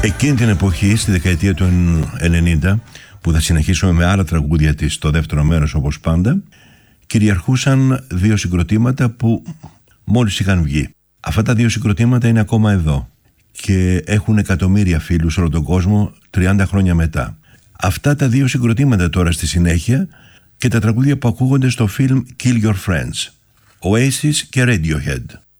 Εκείνη την εποχή, στη δεκαετία του 90, που θα συνεχίσουμε με άλλα τραγούδια της στο δεύτερο μέρος όπως πάντα, κυριαρχούσαν δύο συγκροτήματα που μόλις είχαν βγει. Αυτά τα δύο συγκροτήματα είναι ακόμα εδώ και έχουν εκατομμύρια φίλους σε όλο τον κόσμο 30 χρόνια μετά. Αυτά τα δύο συγκροτήματα τώρα στη συνέχεια και τα τραγούδια που ακούγονται στο φιλμ Kill Your Friends, Oasis και Radiohead.